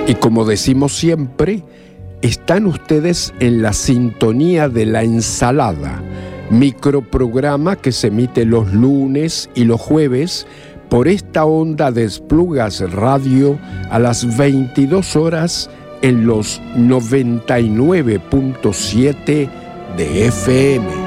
Y como decimos siempre, están ustedes en la sintonía de La Ensalada, microprograma que se emite los lunes y los jueves por esta onda de Esplugas Radio a las 22 horas en los 99.7 de FM.